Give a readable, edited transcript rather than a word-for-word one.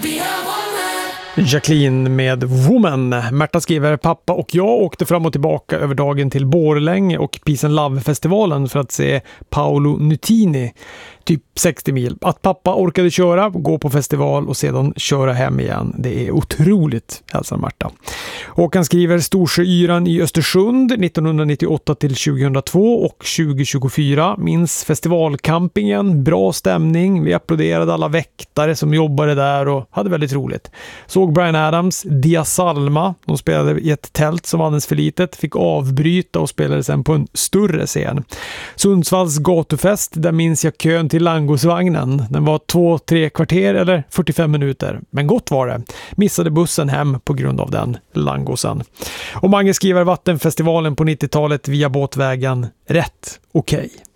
Jacqueline med Woman. Märta skriver: pappa och jag åkte fram och tillbaka över dagen till Borlänge och Peace and Love-festivalen för att se Paolo Nutini. Typ 60 mil. Att pappa orkade köra, gå på festival och sedan köra hem igen. Det är otroligt, hälsar Märta. Håkan skriver: Storsjöyran i Östersund 1998 till 2002 och 2024. Minns festivalcampingen, bra stämning. Vi applåderade alla väktare som jobbade där och hade väldigt roligt. Såg Bryan Adams, Dia Salma. De spelade i ett tält som var alldeles för litet. Fick avbryta och spelade sen på en större scen. Sundsvalls gatufest, där minns jag kön till Langosvagnen. Den var 2-3 kvarter eller 45 minuter. Men gott var det. Missade bussen hem på grund av den Langosen. Och Mange skriver: Vattenfestivalen på 90-talet via båtvägen. Rätt okej.